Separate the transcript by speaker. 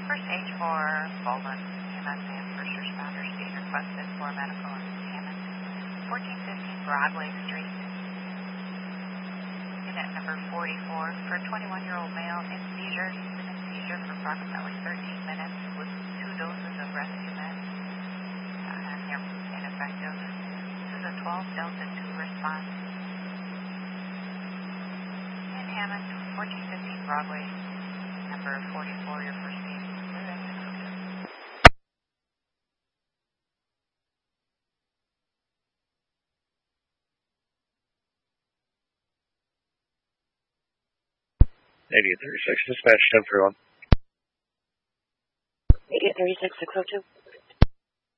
Speaker 1: First aid for Baldwin. EMS and first responders being requested for medical in Hammond. 1415 Broadway Street. Unit number 44 for a 21-year-old male in seizure. He's been in seizure for approximately 13 minutes with 2 doses of rescue meds. And they're ineffective. This is a 12 Delta 2 response. In Hammond, 1415 Broadway, number 44, your first aid.
Speaker 2: '80 36 dispatch 10 for 1.
Speaker 3: '80 36 602.